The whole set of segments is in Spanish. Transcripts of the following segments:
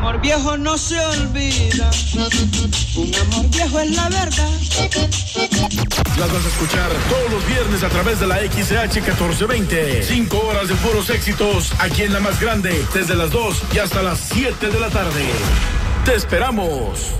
amor viejo no se olvida. Un amor viejo es la verdad. Las vas a escuchar todos los viernes a través de la XH 1420. 5 horas de puros éxitos aquí en la más grande, desde las 2 y hasta las 7 de la tarde. ¡Te esperamos!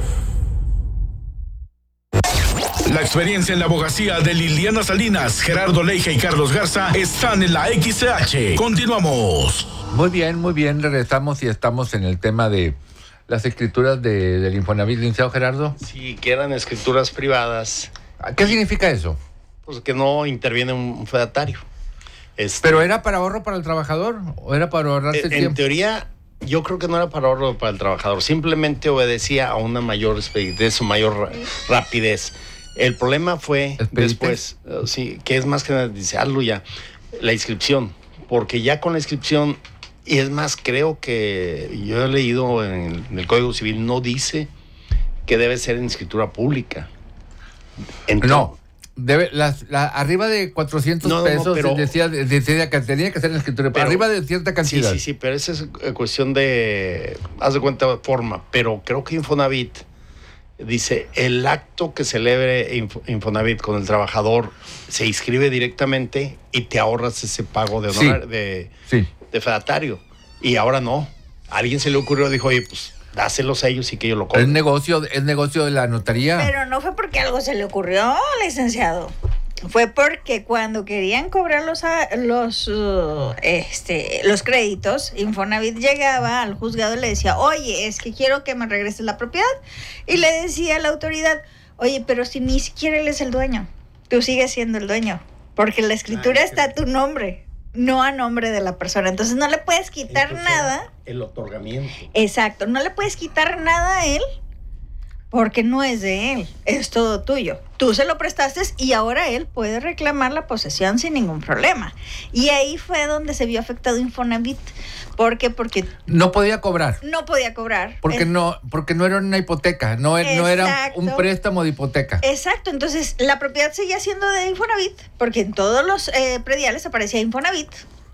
La experiencia en la abogacía de Liliana Salinas, Gerardo Leija y Carlos Garza están en la XH. Continuamos. Muy bien, regresamos y estamos en el tema de las escrituras del Infonavit, licenciado Gerardo. Sí, que eran escrituras privadas. ¿Qué significa eso? Pues que no interviene un fedatario. ¿Pero era para ahorro para el trabajador o era para ahorrarse el tiempo? En teoría, yo creo que no era para ahorro para el trabajador, simplemente obedecía a una mayor expeditez o mayor rapidez. El problema fue después, sí, que es más que nada, dice, hazlo ya, la inscripción, porque ya con la inscripción, y es más, creo que yo he leído en el Código Civil, no dice que debe ser en escritura pública. Entonces, no, arriba de 400 pesos pero, decía que tenía que ser en escritura, pero arriba de cierta cantidad. Sí, pero esa es cuestión de, haz de cuenta, forma, pero creo que Infonavit dice, el acto que celebre Infonavit con el trabajador se inscribe directamente y te ahorras ese pago de honorar, de fedatario. Y ahora no. A alguien se le ocurrió, dijo, oye, pues dáselos a ellos y que ellos lo cobren. Es negocio de la notaría. Pero no fue porque algo se le ocurrió, licenciado. Fue porque cuando querían cobrar los créditos, Infonavit llegaba al juzgado y le decía, oye, es que quiero que me regreses la propiedad. Y le decía a la autoridad, oye, pero si ni siquiera él es el dueño, tú sigues siendo el dueño, porque en la escritura está a tu nombre, no a nombre de la persona. Entonces no le puedes quitar nada. El otorgamiento. Exacto, no le puedes quitar nada a él, porque no es de él, es todo tuyo. Tú se lo prestaste y ahora él puede reclamar la posesión sin ningún problema. Y ahí fue donde se vio afectado Infonavit. ¿Por qué? Porque no podía cobrar. No podía cobrar. Porque no era una hipoteca, no era un préstamo de hipoteca. Exacto, entonces la propiedad seguía siendo de Infonavit, porque en todos los prediales aparecía Infonavit.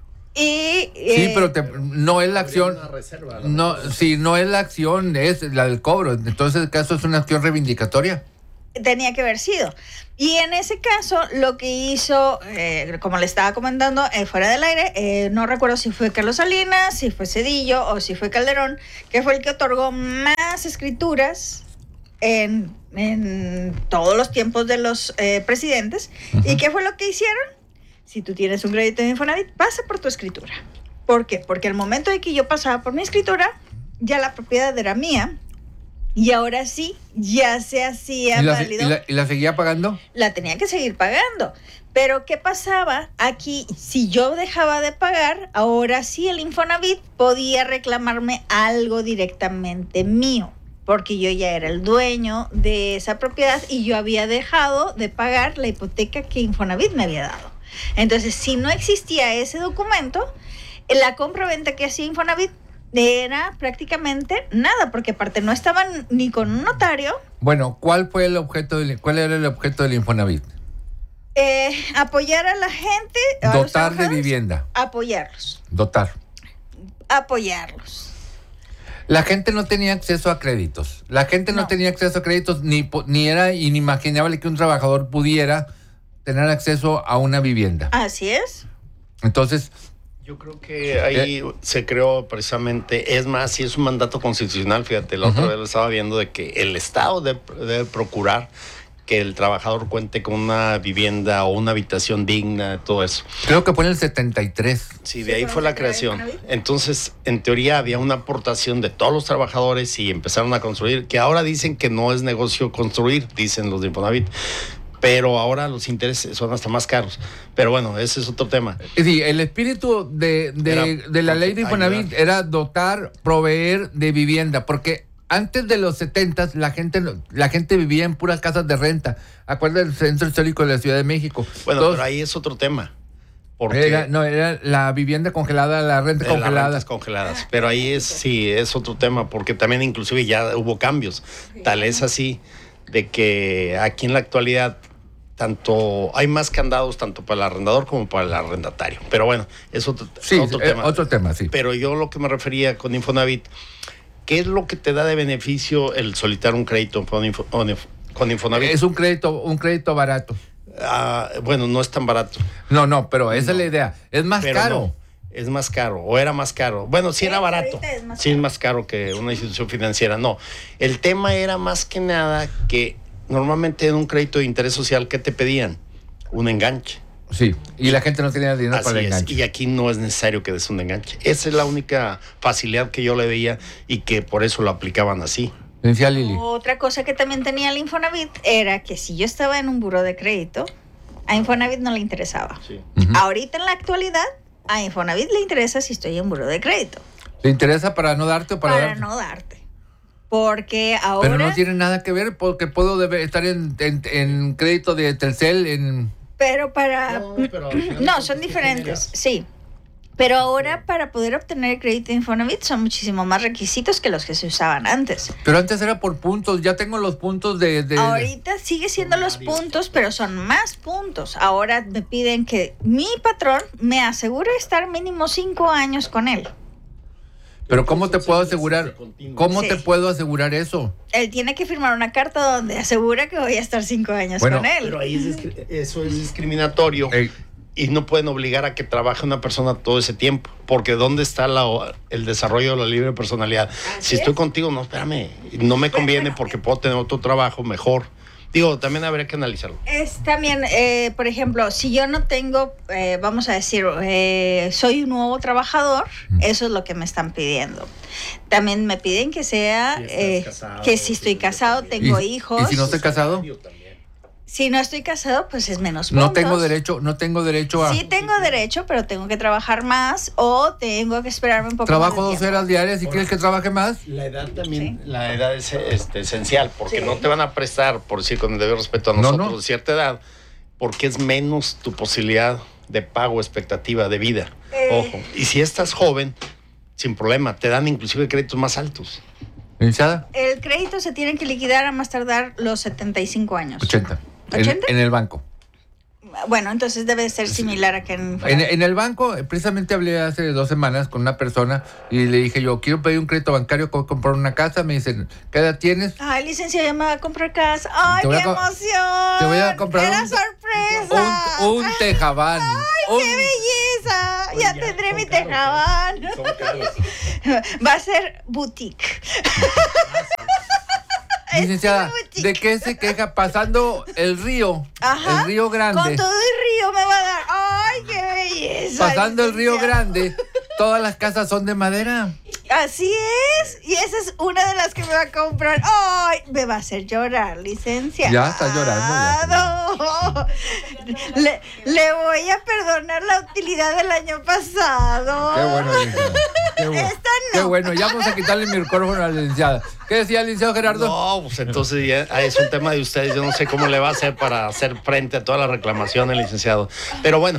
Sí, pero no es la acción. No es la acción, es la del cobro. Entonces, el caso es una acción reivindicatoria. Tenía que haber sido. Y en ese caso, lo que hizo, como le estaba comentando fuera del aire, no recuerdo si fue Carlos Salinas, si fue Zedillo o si fue Calderón, que fue el que otorgó más escrituras en todos los tiempos de los presidentes. Uh-huh. ¿Y qué fue lo que hicieron? Si tú tienes un crédito de Infonavit, pasa por tu escritura. ¿Por qué? Porque al momento de que yo pasaba por mi escritura, ya la propiedad era mía y ahora sí, ya se hacía válido. ¿Y la seguía pagando? La tenía que seguir pagando. Pero ¿qué pasaba? Aquí, si yo dejaba de pagar, ahora sí el Infonavit podía reclamarme algo directamente mío, porque yo ya era el dueño de esa propiedad y yo había dejado de pagar la hipoteca que Infonavit me había dado. Entonces, si no existía ese documento, la compra-venta que hacía Infonavit era prácticamente nada, porque aparte no estaban ni con un notario. Bueno, ¿cuál era el objeto del Infonavit? Apoyar a la gente. Dotar de vivienda. Apoyarlos. Apoyarlos. La gente no tenía acceso a créditos. Ni era inimaginable que un trabajador pudiera tener acceso a una vivienda. Así es. Entonces, yo creo que ahí se creó precisamente, es más, si es un mandato constitucional, fíjate, la otra vez lo estaba viendo, de que el Estado debe procurar que el trabajador cuente con una vivienda o una habitación digna, todo eso. Creo que fue en el 73. Sí, de ahí fue la creación. Entonces, en teoría había una aportación de todos los trabajadores y empezaron a construir, que ahora dicen que no es negocio construir, dicen los de Infonavit. Pero ahora los intereses son hasta más caros. Pero bueno, ese es otro tema. Sí, el espíritu de la ley de Infonavit era dotar, proveer de vivienda, porque antes de los 70 la gente vivía en puras casas de renta. Acuérdate del centro histórico de la Ciudad de México. Bueno, pero ahí es otro tema. Porque era la vivienda congelada, la renta congelada. Las rentas congeladas. Pero ahí es otro tema, porque también inclusive ya hubo cambios. Tal es así de que aquí en la actualidad hay más candados tanto para el arrendador como para el arrendatario. Pero bueno, es otro tema. Otro tema, sí. Pero yo lo que me refería con Infonavit, ¿Qué es lo que te da de beneficio el solicitar un crédito con Infonavit? Es un crédito barato. Bueno, no es tan barato. No, pero esa es la idea. Es más caro. No, es más caro, o era más caro. Bueno, sí era barato. Sí es más caro que una institución financiera. No, el tema era más que nada que normalmente en un crédito de interés social, ¿qué te pedían? Un enganche. Sí, y la gente no tenía dinero para el enganche. Y aquí no es necesario que des un enganche. Esa es la única facilidad que yo le veía y que por eso lo aplicaban así. Lili. Otra cosa que también tenía el Infonavit era que si yo estaba en un buró de crédito, a Infonavit no le interesaba. Sí. Ahorita en la actualidad, a Infonavit le interesa si estoy en buró de crédito. ¿Le interesa para no darte o para darte? Para no darte. Porque ahora... Pero no tiene nada que ver porque puedo estar en crédito de Telcel Pero para... No, son diferentes, sí. Pero ahora para poder obtener el crédito de Infonavit son muchísimo más requisitos que los que se usaban antes. Pero antes era por puntos, ya tengo los puntos de... Ahorita sigue siendo los puntos, pero son más puntos. Ahora me piden que mi patrón me asegure estar mínimo 5 años con él. Pero ¿cómo te puedo asegurar? ¿Cómo Sí. te puedo asegurar eso? Él tiene que firmar una carta donde asegura que voy a estar 5 años Bueno, con él. Pero ahí eso es discriminatorio. Y no pueden obligar a que trabaje una persona todo ese tiempo, porque ¿dónde está el desarrollo de la libre personalidad? Si estoy contigo, no, espérame, no me conviene porque puedo tener otro trabajo mejor. Digo, también habría que analizarlo. Es también, por ejemplo, si yo no tengo, vamos a decir, soy un nuevo trabajador, eso es lo que me están pidiendo. También me piden que sea, que si estoy casado, tengo hijos. ¿Y si no estoy casado? Si no estoy casado, pues es menos puntos. No tengo derecho a... Sí tengo derecho, pero tengo que trabajar más o tengo que esperarme un poco Trabajo más de 2 tiempo. horas diarias y quieres que trabaje más. La edad también, Sí. la edad es esencial, porque Sí. no te van a prestar, por decir con el debido respeto a nosotros, No. de cierta edad, porque es menos tu posibilidad de pago, expectativa de vida. Ojo, y si estás joven, sin problema, te dan inclusive créditos más altos. ¿Licenciada? El crédito se tiene que liquidar a más tardar los 75 años. 80. ¿80? En el banco. Bueno, entonces debe ser similar a que En el banco, precisamente hablé hace 2 semanas con una persona y le dije yo, quiero pedir un crédito bancario, ¿cómo comprar una casa? Me dicen, ¿qué edad tienes? Ay, licenciado, ya me va a comprar casa. Ay, Te voy qué a emoción. te voy a comprar Era un- sorpresa. Un tejabán. Ay, qué belleza. Ya tendré mi tejabán. Va a ser boutique. Licenciada, boutique. ¿de qué se queja? Pasando el río, Ajá. el río Grande. Con todo el río me va a dar. Ay, qué belleza. Pasando el río licenciado. Grande, todas las casas son de madera. Así es. Y esa es una de las que me va a comprar. Ay, me va a hacer llorar, licenciado. Ya está llorando, Le voy a perdonar la utilidad del año pasado. Qué bueno, licenciada. Qué bueno. Esta no. Qué bueno, ya vamos a quitarle mi micrófono a la licenciada. ¿Qué decía el licenciado Gerardo? No, pues entonces ya es un tema de ustedes. Yo no sé cómo le va a hacer para hacer frente a todas las reclamaciones, licenciado. Pero bueno,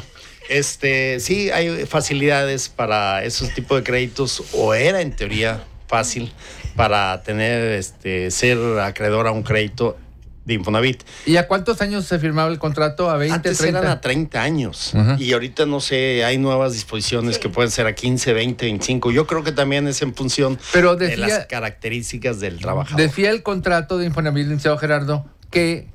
sí hay facilidades para esos tipos de créditos, o era en teoría fácil para tener, ser acreedor a un crédito de Infonavit. ¿Y a cuántos años se firmaba el contrato? ¿A 20, Antes 30? eran a 30 años. Ajá. Y ahorita no sé, hay nuevas disposiciones que pueden ser a 15, 20, 25. Yo creo que también es en función Pero de las características del trabajador. Decía el contrato de Infonavit, licenciado Gerardo, que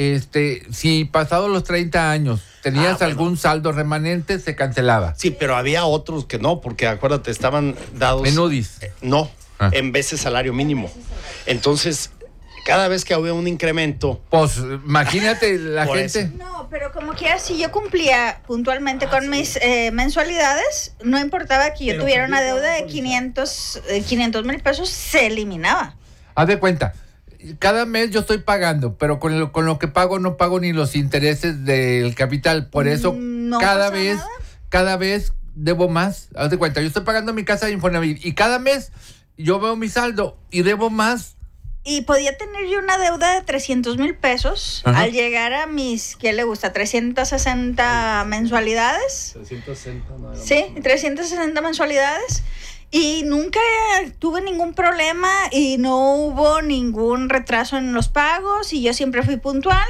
si pasados los 30 años tenías algún saldo remanente, se cancelaba. Sí, pero había otros que no, porque acuérdate, estaban dados... En UDIs. No, en veces salario mínimo. Entonces, cada vez que había un incremento... Pues imagínate la Por gente. eso. No, pero como quiera, si yo cumplía puntualmente con mis mensualidades, no importaba que yo tuviera una deuda de 500,000 pesos, se eliminaba. Haz de cuenta, cada mes yo estoy pagando, pero con lo que pago no pago ni los intereses del capital. Por eso No cada pasa vez, nada. cada vez debo más. Haz de cuenta, yo estoy pagando mi casa de Infonavit y cada mes yo veo mi saldo y debo más. Y podía tener yo una deuda de 300,000 pesos. Ajá. Al llegar a mis, ¿qué le gusta? 360 mensualidades. 360, no, Sí, 360 mensualidades. Y nunca tuve ningún problema y no hubo ningún retraso en los pagos y yo siempre fui puntual.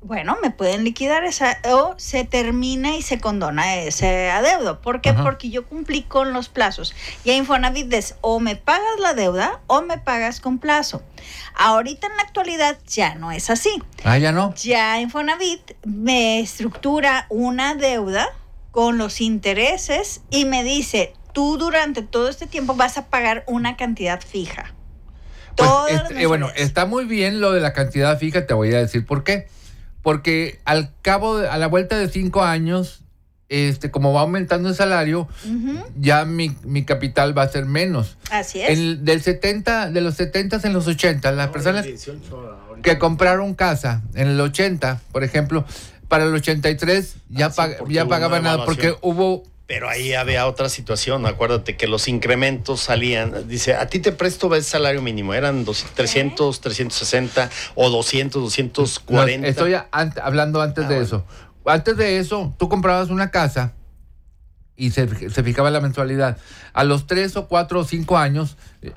bueno, me pueden liquidar esa, o se termina y se condona ese adeudo. ¿Por qué? Porque yo cumplí con los plazos. Y a Infonavit es o me pagas la deuda o me pagas con plazo. Ahorita en la actualidad ya no es así. Ya no. Ya Infonavit me estructura una deuda con los intereses y me dice, tú durante todo este tiempo vas a pagar una cantidad fija. Pues, bueno, está muy bien lo de la cantidad fija, te voy a decir por qué. Porque a la vuelta de 5 años, como va aumentando el salario, ya mi capital va a ser menos. Así es. De los 70s en los 80, las personas que compraron casa en el 80, por ejemplo, para el 83 ya pagaban nada porque hubo... Pero ahí había otra situación, acuérdate que los incrementos salían, dice, a ti te presto el salario mínimo, eran 300, 360 o 200, 240. No, estoy hablando antes de eso. Antes de eso, tú comprabas una casa y se fijaba la mensualidad. A los 3 o 4 o 5 años,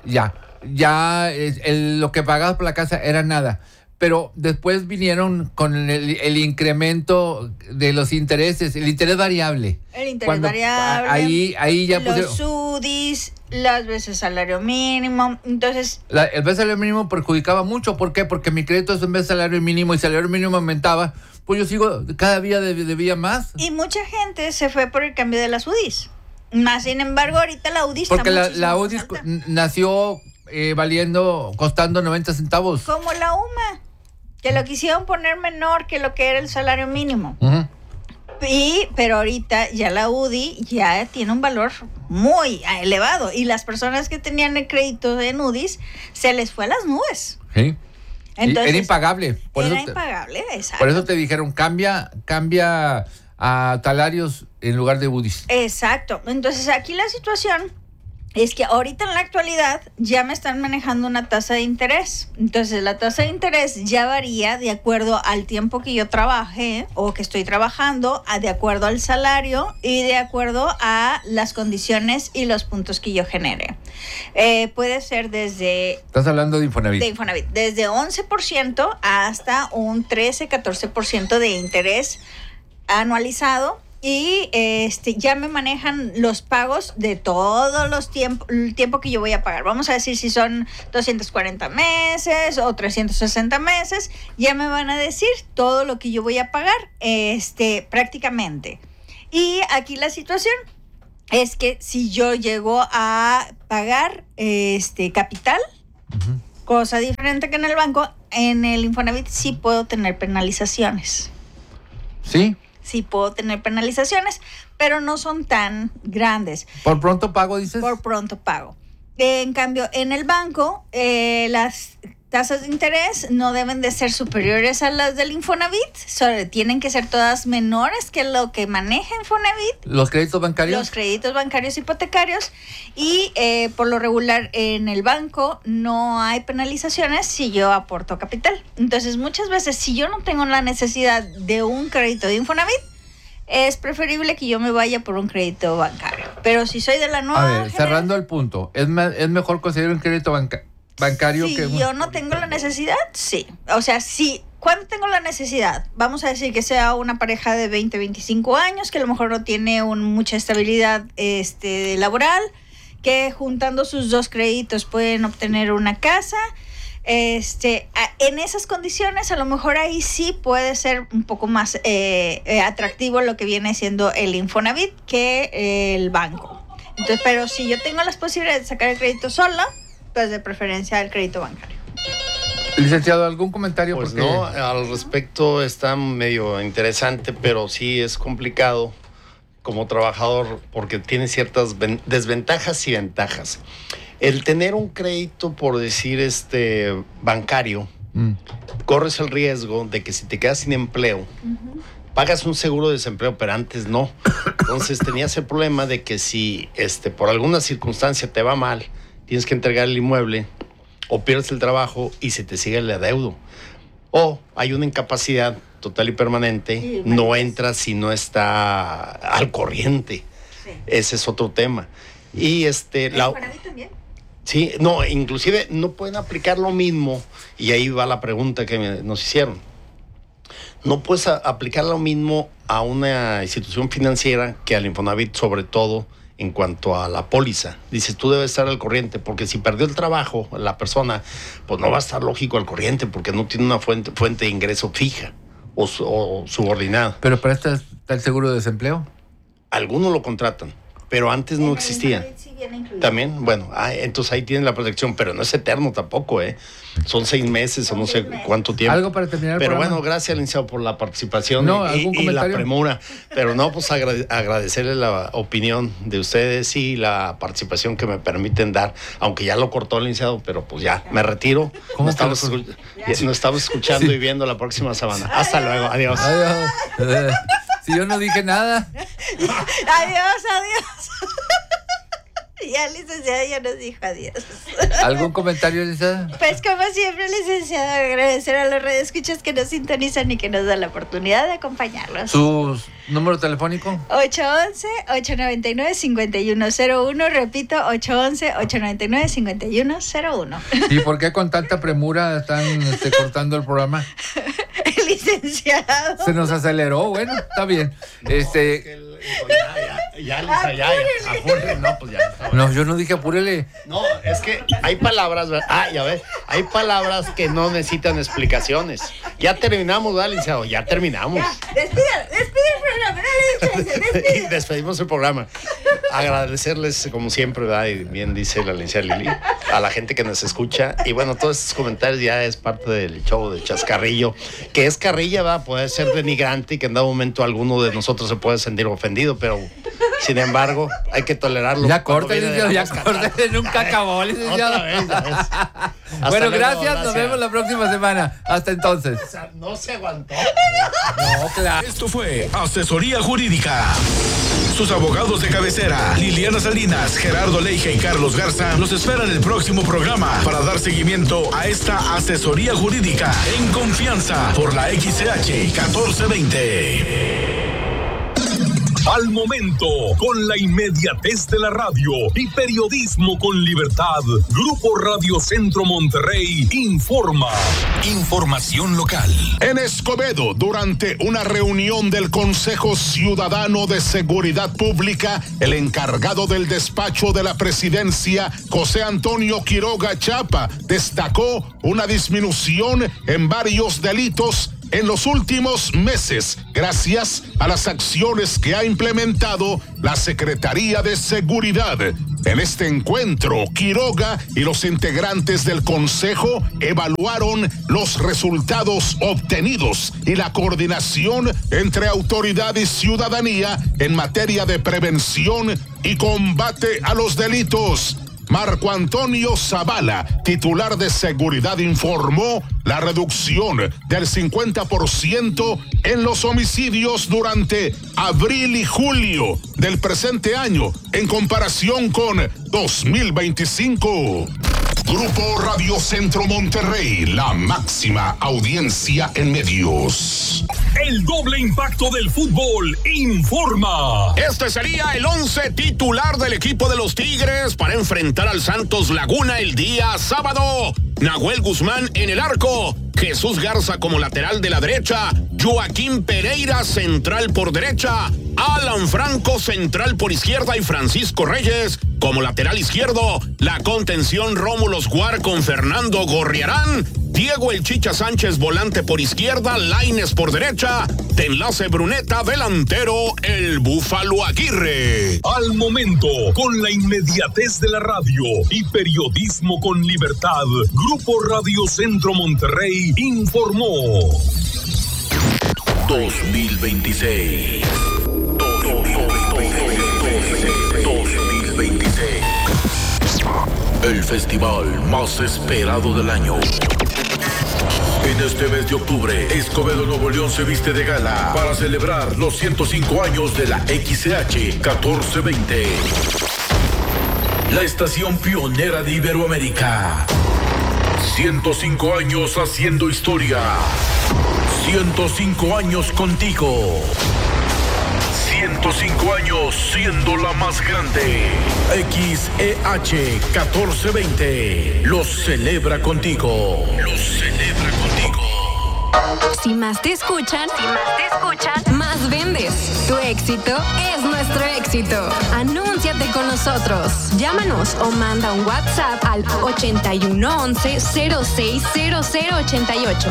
lo que pagabas por la casa era nada. Pero después vinieron con el incremento de los intereses, el interés variable. El interés variable. Ahí ya los UDIs, las veces salario mínimo. Entonces. El veces salario mínimo perjudicaba mucho. ¿Por qué? Porque mi crédito es en vez de salario mínimo y salario mínimo aumentaba. Pues yo cada día debía más. Y mucha gente se fue por el cambio de las UDIs. Más sin embargo, ahorita la UDI porque la UDI nació costando 90 centavos. Como la UMA, que lo quisieron poner menor que lo que era el salario mínimo. Pero ahorita ya la UDI ya tiene un valor muy elevado y las personas que tenían el crédito en UDIs se les fue a las nubes. Sí. Entonces, era impagable. Impagable, exacto. Por eso te dijeron, cambia a salarios en lugar de UDIs. Exacto. Entonces aquí la situación es que ahorita en la actualidad ya me están manejando una tasa de interés. Entonces la tasa de interés ya varía de acuerdo al tiempo que yo trabajé o que estoy trabajando, de acuerdo al salario y de acuerdo a las condiciones y los puntos que yo genere. Puede ser desde... Estás hablando de Infonavit. De Infonavit. Desde 11% hasta un 13-14% de interés anualizado. Y ya me manejan los pagos de todos los el tiempo que yo voy a pagar. Vamos a decir si son 240 meses o 360 meses. Ya me van a decir todo lo que yo voy a pagar prácticamente. Y aquí la situación es que si yo llego a pagar capital, cosa diferente que en el banco, en el Infonavit sí puedo tener penalizaciones. ¿Sí? Sí puedo tener penalizaciones, pero no son tan grandes. ¿Por pronto pago, dices? Por pronto pago. En cambio, en el banco, las tasas de interés no deben de ser superiores a las del Infonavit. Tienen que ser todas menores que lo que maneja Infonavit. ¿Los créditos bancarios? Los créditos bancarios hipotecarios. Y por lo regular, en el banco no hay penalizaciones si yo aporto capital. Entonces, muchas veces, si yo no tengo la necesidad de un crédito de Infonavit, es preferible que yo me vaya por un crédito bancario. Pero si soy de la nueva... cerrando el punto, ¿es mejor conseguir un crédito bancario que... Si yo no tengo la necesidad, sí. O sea, sí. ¿Cuándo tengo la necesidad? Vamos a decir que sea una pareja de 20, 25 años, que a lo mejor no tiene mucha estabilidad laboral, que juntando sus 2 créditos pueden obtener una casa. En esas condiciones, a lo mejor ahí sí puede ser un poco más atractivo lo que viene siendo el Infonavit que el banco. Entonces, pero si yo tengo las posibilidades de sacar el crédito sola, pues de preferencia el crédito bancario. Licenciado, ¿algún comentario? Pues no, al respecto está medio interesante, pero sí es complicado como trabajador porque tiene ciertas desventajas y ventajas. El tener un crédito, por decir, bancario, corres el riesgo de que si te quedas sin empleo, pagas un seguro de desempleo, pero antes no. Entonces tenías el problema de que si por alguna circunstancia te va mal, tienes que entregar el inmueble o pierdes el trabajo y se te sigue el adeudo. O hay una incapacidad total y permanente, no entras si no está al corriente. Sí. Ese es otro tema. Y ¿Para mí también? Sí, no, inclusive no pueden aplicar lo mismo, y ahí va la pregunta que nos hicieron. no puedes aplicar lo mismo a una institución financiera que al Infonavit, sobre todo en cuanto a la póliza. Dices, tú debes estar al corriente, porque si perdió el trabajo la persona, pues no va a estar lógico al corriente, porque no tiene una fuente de ingreso fija o subordinada. ¿Pero para esto está el seguro de desempleo? Algunos lo contratan, pero antes no existía. También, bueno, entonces ahí tienen la protección, pero no es eterno tampoco, Son 6 meses o no sé cuánto tiempo. Algo para terminar el Pero programa. bueno, gracias, licenciado, por la participación y la premura. Pero no, pues agradecerle la opinión de ustedes y la participación que me permiten dar, aunque ya lo cortó el licenciado, pero pues ya, me retiro. Nos estamos escuchando y viendo la próxima semana. Hasta luego, adiós. Adiós. Si yo no dije nada. Adiós. Ya, licenciada, ya nos dijo adiós. ¿Algún comentario, licenciada? Pues como siempre, licenciado, agradecer a los radioescuchas que nos sintonizan y que nos dan la oportunidad de acompañarlos. ¿Su número telefónico? 811-899-5101, repito, 811-899-5101. ¿Y por qué con tanta premura están cortando el programa? Licenciado. Se nos aceleró, bueno, está bien. Apúrele, no, pues ya. No, yo no dije apúrele. No, es que hay palabras, ya ves, hay palabras que no necesitan explicaciones. Ya terminamos, ¿verdad, licenciado? Ya terminamos. Despide el programa, Y despedimos el programa. Agradecerles, como siempre, ¿verdad? Y bien dice la licenciada Lili, a la gente que nos escucha. Y bueno, todos estos comentarios ya es parte del show de Chascarrillo, que es carrilla, ¿verdad? Puede ser denigrante y que en dado momento alguno de nosotros se puede sentir ofendido, pero sin embargo, hay que tolerarlo. Ya corte, licenciado, ya corte. Nunca acabó, licenciado. Otra vez. Bueno, luego, gracias. Nos vemos la próxima semana. Hasta entonces. O sea, no se aguantó. No, claro. Esto fue Asesoría Jurídica. Sus abogados de cabecera, Liliana Salinas, Gerardo Leija y Carlos Garza, los esperan en el próximo programa para dar seguimiento a esta asesoría jurídica en confianza por la XCH 1420. Al momento, con la inmediatez de la radio y periodismo con libertad, Grupo Radio Centro Monterrey informa. Información local. En Escobedo, durante una reunión del Consejo Ciudadano de Seguridad Pública, el encargado del despacho de la presidencia, José Antonio Quiroga Chapa, destacó una disminución en varios delitos en los últimos meses, gracias a las acciones que ha implementado la Secretaría de Seguridad. En este encuentro, Quiroga y los integrantes del Consejo evaluaron los resultados obtenidos y la coordinación entre autoridad y ciudadanía en materia de prevención y combate a los delitos. Marco Antonio Zavala, titular de Seguridad, informó la reducción del 50% en los homicidios durante abril y julio del presente año en comparación con 2025. Grupo Radio Centro Monterrey, la máxima audiencia en medios. El doble impacto del fútbol informa. Este sería el 11 titular del equipo de los Tigres para enfrentar al Santos Laguna el día sábado. Nahuel Guzmán en el arco, Jesús Garza como lateral de la derecha, Joaquín Pereira central por derecha, Alan Franco central por izquierda y Francisco Reyes como lateral izquierdo. La contención Rómulo Sguar con Fernando Gorriarán, Diego El Chicha Sánchez volante por izquierda, Lainez por derecha, de enlace Bruneta, delantero el Búfalo Aguirre. Al momento, con la inmediatez de la radio y periodismo con libertad, Grupo Radio Centro Monterrey informó. 2026. El festival más esperado del año. En este mes de octubre, Escobedo, Nuevo León se viste de gala para celebrar los 105 años de la XCH 1420. La estación pionera de Iberoamérica. 105 años haciendo historia. 105 años contigo. 105 años siendo la más grande. XEH 1420 los celebra contigo. Los celebra contigo. Si más te escuchan, más vendes. Tu éxito es nuestro éxito. Anúnciate con nosotros. Llámanos o manda un WhatsApp al 8111-060088.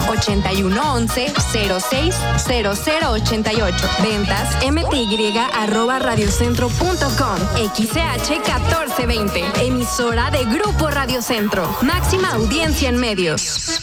8111-060088. Ventas mty@radiocentro.com. XCH 1420. Emisora de Grupo Radio Centro. Máxima audiencia en medios.